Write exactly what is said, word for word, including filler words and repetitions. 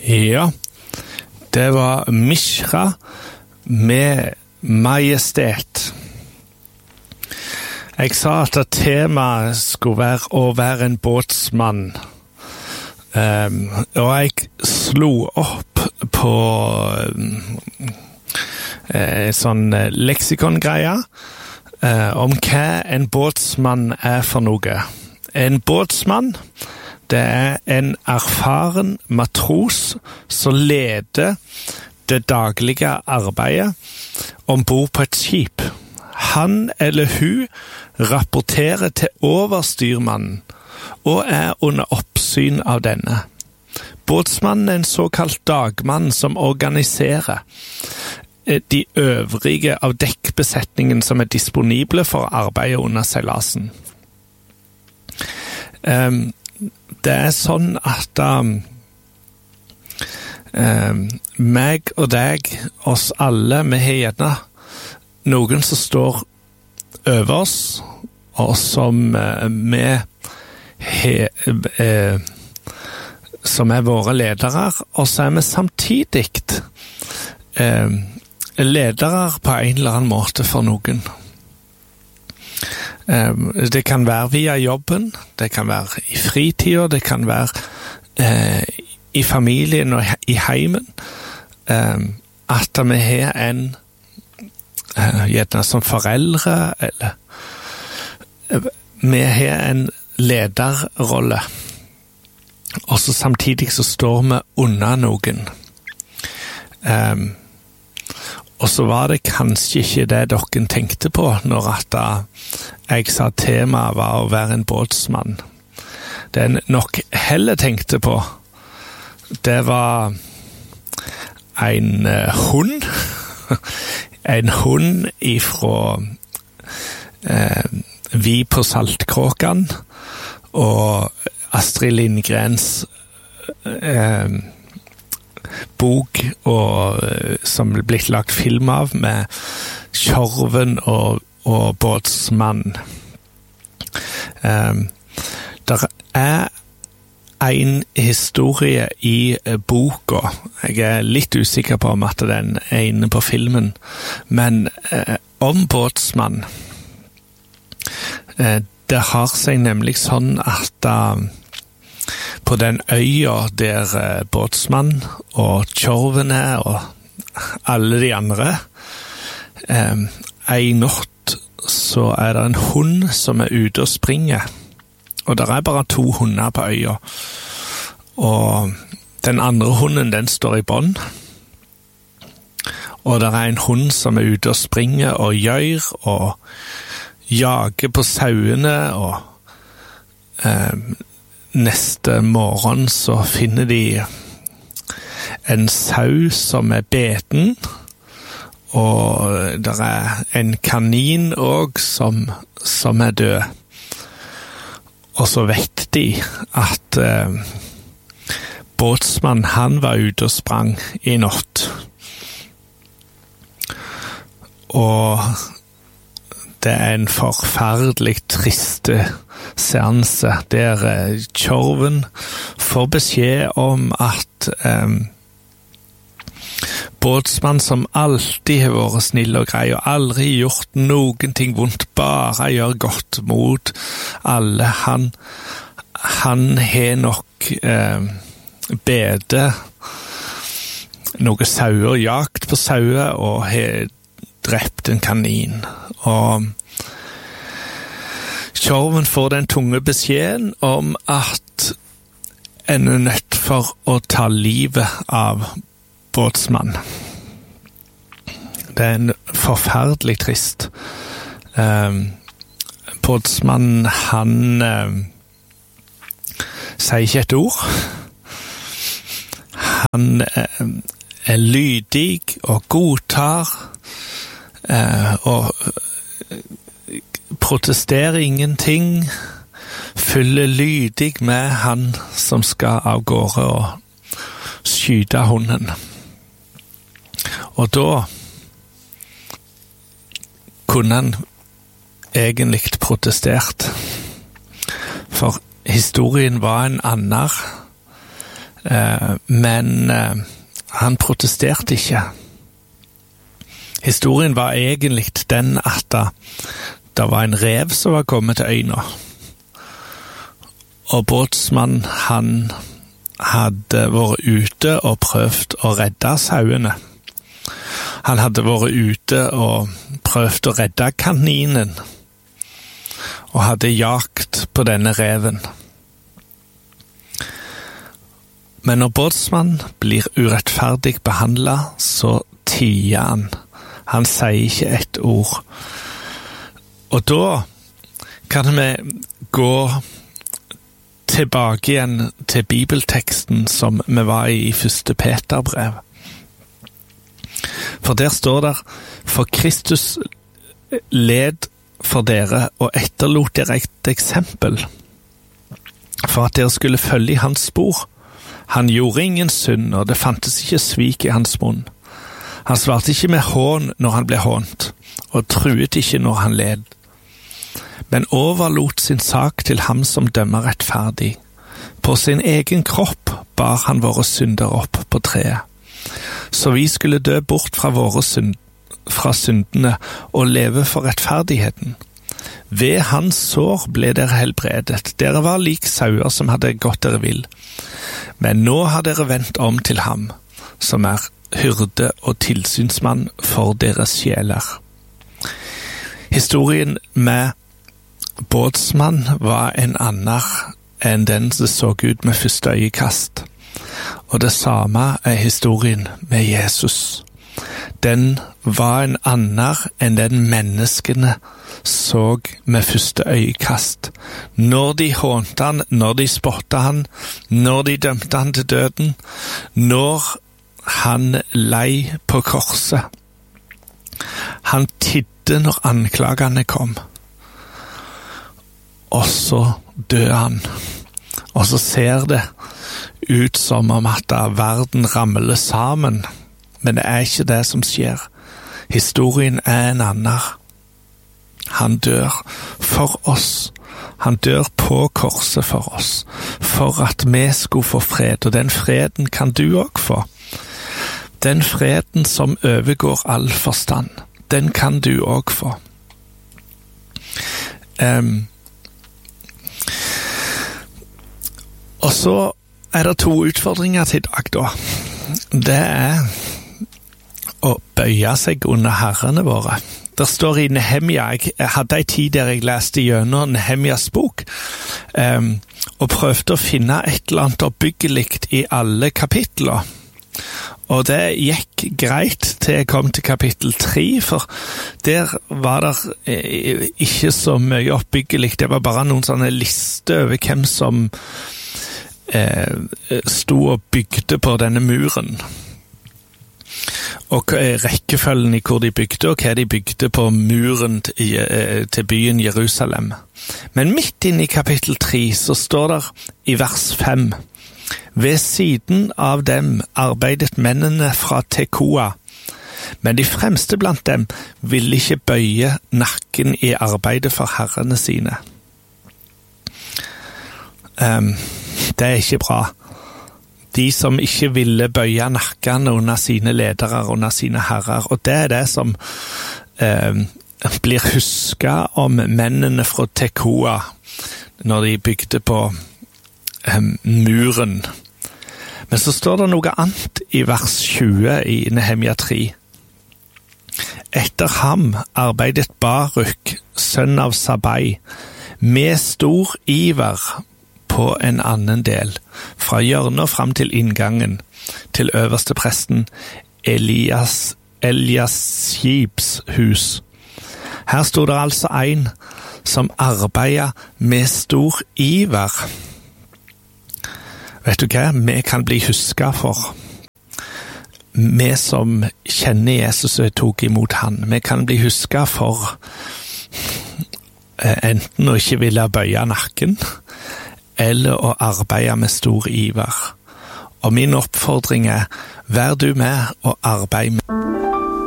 Ja, det var Mishra med Majestet. Jeg sa at temaet skulle være å være en båtsmann. Um, og jeg slo opp på um, uh, sånn leksikongreie uh, om hva en båtsmann er for noe. En båtsmann, det er en erfaren matros som leder det daglige arbeidet ombord på et skip. Han eller hun rapporterer til overstyrmannen og er under oppsyn av denne. Båtsmannen er en såkalt dagmann som organiserer de øvrige av dekkbesetningen som er disponible for arbeidet under seilasen. Um, det er sånn at um, um, meg og deg, oss alle, vi har gjerne noen som står over oss, og som uh, vi he, uh, som er våre ledere, og så er vi samtidig uh, ledere på en eller annen måte for noen. Uh, det kan være via jobben, det kan være i fritiden, det kan være uh, i familien og i heimen, uh, at vi har en uh, gjerne som foreldre, eller uh, vi har en lederrolle, og så samtidig så står vi under noen. Um, og så var det kanskje ikke det dere tenkte på når at jeg sa temaet var å være en båtsmann. Det jeg nok heller tenkte på, det var en uh, hund. En hund ifra uh, Vi på Saltkråkan og Astrid Lindgrens uh, bok og, som ble blitt lagt film av med Tjorven og, og båtsmann. Um, der er en historie i boka. Jeg er litt usikker på om at den er inne på filmen, men uh, om båtsmann. Uh, det har seg nemlig sånn at uh, på den øya der uh, båtsmann og Tjorven er og alle de andre, um, en natt så er det en hund som er ute og springer, og det er bare to hunder på øya, og den andre hunden den står i bånd, og det er en hund som er ute og springer og gjør og jager på sauene, og um, neste morgen så finner de en sau som er beten, og det er en kanin også som, som er død. Og så vet de at eh, båtsmann han var ute og sprang i natt. Og det er en forferdelig triste seanse der eh, Tjorven får beskjed om at eh, båtsmann som alltid har vært snill og grei og aldri gjort noen ting vondt, bare gjør godt mot alle, han han har nok eh, bede noen sauer, jakt på sauer og har drept en kanin, og Tjorven får den tunge beskjeden om at en er nødt for å ta livet av båtsmann. Det er en forferdelig trist. Um, båtsmann, han um, sier ikke et ord. Han um, er lydig og godtar uh, og uh, protesterer ingenting, følger lydig med han som skal av gårde og skyte hunden. Og da kunne han egentlig protestert, for historien var en annen. Eh, men eh, han protesterte ikke. Historien var egentlig den at da, det var en rev som var kommet til øyna. Og båtsmannen, han hadde vært ute og prøvd å redde sauene. Han hadde vært ute og prøvd å redde kaninen, og hadde jakt på denne reven. Men når båtsmannen blir urettferdig behandlet, så tier han. Han sier ikke et ord. Og da kan vi gå tilbake igjen til bibelteksten som vi var i i første Peterbrev. For der står der, for Kristus led for dere og etterlot dere et eksempel, for at dere skulle følge i hans spor. Han gjorde ingen synd, og det fantes ikke svik i hans munn. Han svarte ikke med hån når han ble hånt, og truet ikke når han led, men overlot sin sak til ham som dømmer rettferdig. På sin egen kropp bar han våre synder opp på treet, så vi skulle dø bort fra våre synd, fra syndene og leve for rettferdigheten. Ved hans sår ble dere helbredet. Dere var lik sauer som hadde gått dere vill. Men nå har dere vendt om til ham, som er hyrde og tilsynsmann for deres sjeler. Historien med båtsmann var en annen enn den som så ut med første øyekast. Og det samme er historien med Jesus. Den var en annen enn den menneskene så med første øyekast. Når de hånte han, når de spottet han, når de dømte han til døden, når han lei på korset. Han tidde når anklagene kom. Og så dør han. Og så ser det ut som om at verden ramler sammen. Men det er ikke det som skjer. Historien er en annen. Han dør for oss. Han dør på korset for oss. For at vi skulle få fred. Og den freden kan du også få. Den freden som overgår all forstand. Den kan du også få. Um, og så er det to utfordringer til i dag da. Det er å bøye seg under herrene våre. Der står i Nehemia, jeg hadde en tid der jeg leste gjennom Nehemias bok, um, og prøvde å finne et eller annet oppbyggelig i alle kapitler. Og det gikk greit til jeg kom til kapittel tre, for der var det ikke så mye oppbyggelig. Det var bare noen sånne lister over hvem som eh, sto og bygde på denne muren. Og rekkefølgen i hvor de bygde, og hva de bygde på muren til, til byen Jerusalem. Men midt inne i kapittel tre så står det i vers fem: ved siden av dem arbeidet mennene fra Tekoa, men de fremste blant dem ville ikke bøye nakken i arbeidet for herrene sine. Um, det er ikke bra. De som ikke ville bøye nakkene under sine ledere, under sine herrer, og det er det som um, blir husket om mennene fra Tekoa når de bygde på um, muren. Men så står det noe annet i vers tjue i Nehemia tre. Etter ham arbeidet Baruk, sønn av Sabai, med stor iver på en annen del, fra hjørnet fram til inngangen, til øverste presten Elias, Eliasibs hus. Her stod det altså en som arbeidet med stor iver. Vet du hva? Vi kan bli husket for. Vi som kjenner Jesus og tok imot han. Vi kan bli husket for enten å ikke ville bøye nakken, eller å arbeide med stor iver. Og min oppfordring er, vær du med og arbeid med.